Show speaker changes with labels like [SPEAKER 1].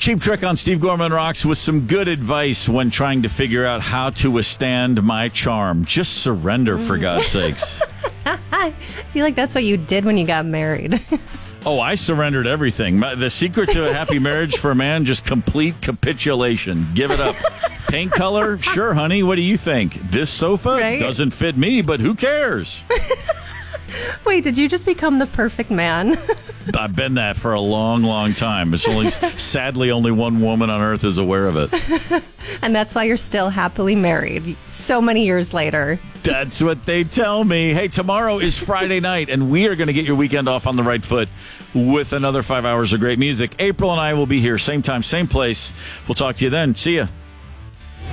[SPEAKER 1] Cheap Trick on Steve Gorman Rocks with some good advice when trying to figure out how to withstand my charm. Just surrender, for God's sakes.
[SPEAKER 2] I feel like that's what you did when you got married.
[SPEAKER 1] Oh, I surrendered everything. The secret to a happy marriage for a man, just complete capitulation. Give it up. Paint color? Sure, honey. What do you think? This sofa doesn't fit me, but who cares?
[SPEAKER 2] Wait, did you just become the perfect man?
[SPEAKER 1] I've been that for a long, long time. It's only, sadly, only one woman on earth is aware of it.
[SPEAKER 2] And that's why you're still happily married so many years later.
[SPEAKER 1] That's what they tell me. Hey, tomorrow is Friday night, and we are going to get your weekend off on the right foot with another 5 hours of great music. April and I will be here, same time, same place. We'll talk to you then. See ya.